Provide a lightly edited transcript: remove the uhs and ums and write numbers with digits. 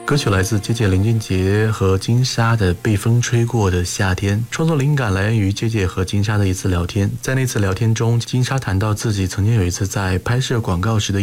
歌曲来自姐姐林俊杰和金莎的《被风吹过的夏天》，创作灵感来源于姐姐和金莎的一次聊天。在那次聊天中，金莎谈到自己曾经有一次在拍摄广告时的